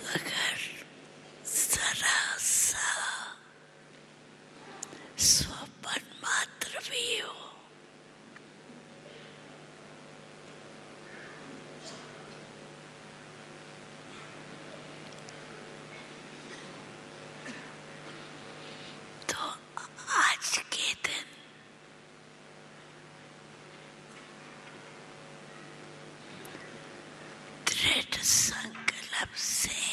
अगर जरा सा स्वप्न मात्र भी हो, तो आज के दिन दृढ़ संकल्प से